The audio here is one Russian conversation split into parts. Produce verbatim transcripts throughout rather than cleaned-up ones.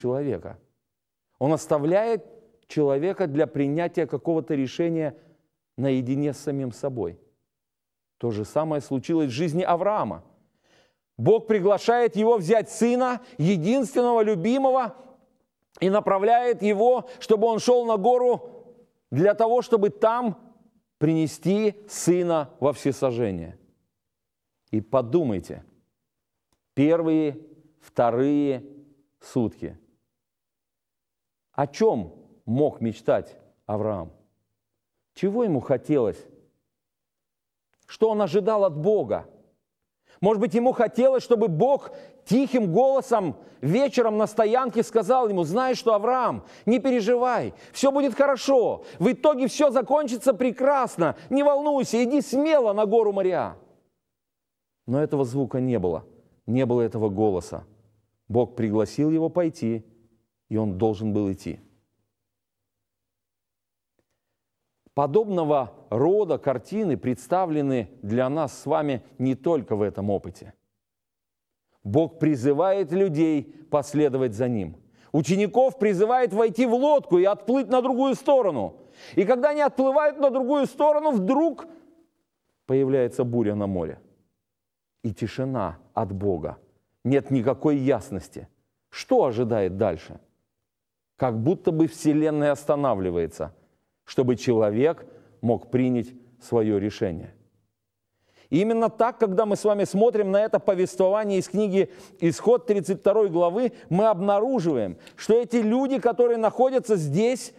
человека. Он оставляет человека для принятия какого-то решения наедине с самим собой. То же самое случилось в жизни Авраама. Бог приглашает его взять сына, единственного любимого, и направляет его, чтобы он шел на гору для того, чтобы там принести сына во всесожжение. И подумайте, первые, вторые сутки. О чем мог мечтать Авраам? Чего ему хотелось? Что он ожидал от Бога? Может быть, ему хотелось, чтобы Бог тихим голосом вечером на стоянке сказал ему: знаешь что, Авраам, не переживай, все будет хорошо, в итоге все закончится прекрасно, не волнуйся, иди смело на гору Мориа. Но этого звука не было, не было этого голоса. Бог пригласил его пойти, и он должен был идти. Подобного рода картины представлены для нас с вами не только в этом опыте. Бог призывает людей последовать за Ним. Учеников призывает войти в лодку и отплыть на другую сторону. И когда они отплывают на другую сторону, вдруг появляется буря на море. И тишина от Бога. Нет никакой ясности. Что ожидает дальше? Как будто бы Вселенная останавливается, чтобы человек мог принять свое решение. И именно так, когда мы с вами смотрим на это повествование из книги «Исход» тридцать второй главы, мы обнаруживаем, что эти люди, которые находятся здесь,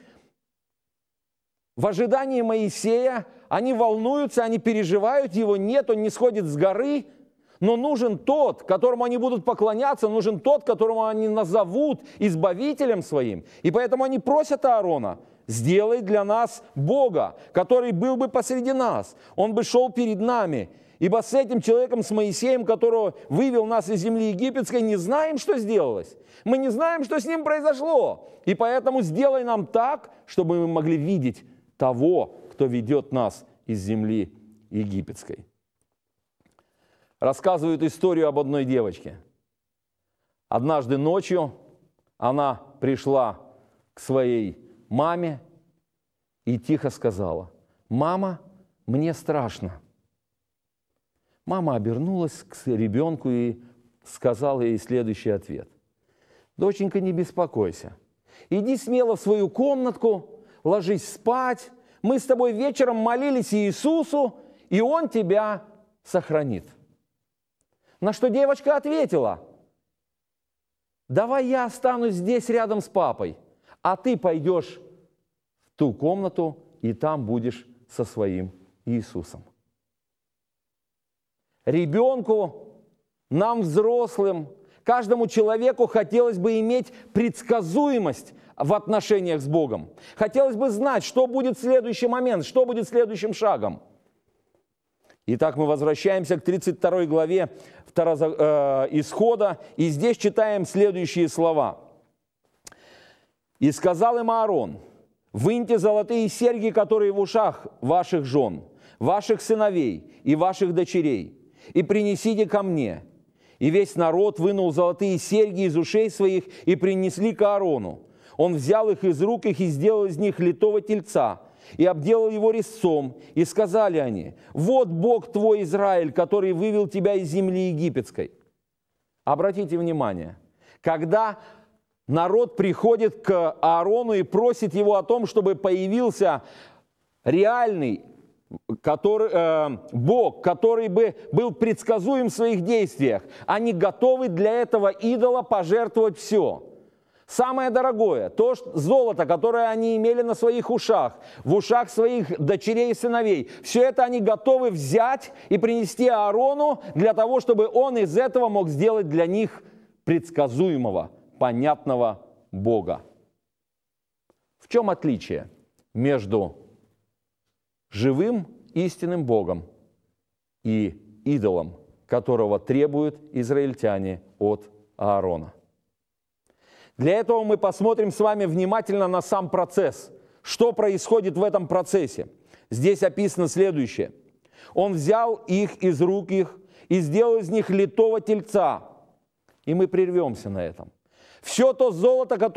в ожидании Моисея, они волнуются, они переживают, его нет, он не сходит с горы, но нужен тот, которому они будут поклоняться, нужен тот, которому они назовут избавителем своим. И поэтому они просят Аарона: сделай для нас Бога, который был бы посреди нас, он бы шел перед нами. Ибо с этим человеком, с Моисеем, которого вывел нас из земли египетской, не знаем, что сделалось. Мы не знаем, что с ним произошло. И поэтому сделай нам так, чтобы мы могли видеть того, кто ведет нас из земли египетской. Рассказывают историю об одной девочке. Однажды ночью она пришла к своей маме и тихо сказала: «Мама, мне страшно». Мама обернулась к ребенку и сказала ей следующий ответ: «Доченька, не беспокойся. Иди смело в свою комнатку, ложись спать. Мы с тобой вечером молились Иисусу, и Он тебя сохранит». На что девочка ответила: «Давай я останусь здесь рядом с папой, а ты пойдешь в ту комнату, и там будешь со своим Иисусом». Ребенку, нам, взрослым, каждому человеку хотелось бы иметь предсказуемость в отношениях с Богом. Хотелось бы знать, что будет в следующий момент, что будет следующим шагом. Итак, мы возвращаемся к тридцать второй главе Исхода, и здесь читаем следующие слова. «И сказал им Аарон: выньте золотые серьги, которые в ушах ваших жен, ваших сыновей и ваших дочерей, и принесите ко мне. И весь народ вынул золотые серьги из ушей своих и принесли к Аарону. Он взял их из рук их и сделал из них литого тельца, и обделал его резцом. И сказали они: вот Бог твой Израиль, который вывел тебя из земли египетской». Обратите внимание, когда народ приходит к Аарону и просит его о том, чтобы появился реальный Который, э, Бог, который бы был предсказуем в своих действиях, они готовы для этого идола пожертвовать все. Самое дорогое, то золото, которое они имели на своих ушах, в ушах своих дочерей и сыновей, все это они готовы взять и принести Аарону для того, чтобы он из этого мог сделать для них предсказуемого, понятного Бога. В чем отличие между живым истинным Богом и идолом, которого требуют израильтяне от Аарона? Для этого мы посмотрим с вами внимательно на сам процесс. Что происходит в этом процессе? Здесь описано следующее. Он взял их из рук их и сделал из них литого тельца. И мы прервемся на этом. Все то золото, которое